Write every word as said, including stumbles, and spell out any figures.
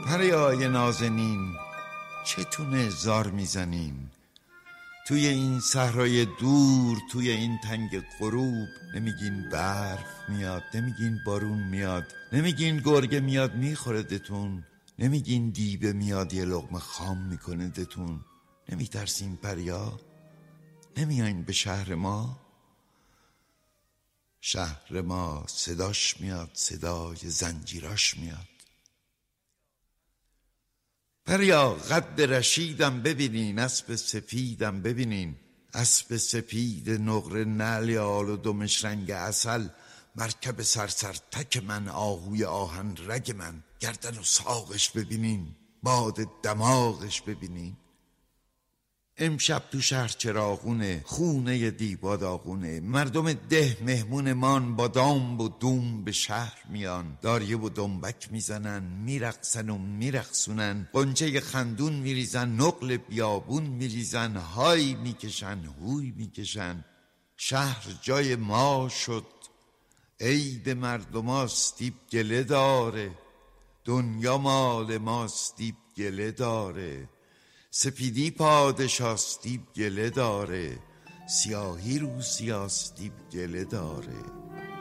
پریای نازنین چتونه زار میزنین؟ توی این صحرای دور، توی این تنگ غروب، نمیگین برف میاد، نمیگین بارون میاد، نمیگین گرگه میاد میخوره دتون، نمیگین دیبه میاد یه لقمه خام میکنه دتون؟ نمیترسین پریا؟ نمیاین به شهر ما؟ شهر ما صداش میاد، صدای زنجیراش میاد. پریا قد رشیدم ببینین، اسب سپیدم ببینین، اسب سپید نقره نعل آل و دمش رنگ عسل، مرکب سرسر تک من، آهوی آهن رگ من، گردن و ساقش ببینین، باد دماغش ببینین. امشب تو شهر چراغونه، خونه دیبا داغونه، مردم ده مهمون مان با دام و دوم به شهر میان، داریه و دنبک میزنن، میرقصن و میرقصونن، قنچه خندون میریزن، نقل بیابون میریزن، های میکشن هوی میکشن. شهر جای ما شد، عید مردماستیب گله داره، دنیا مال ماستیب گله داره، سپیدی پادشاستیب گله داره، سیاهی رو سیاستیب گله داره.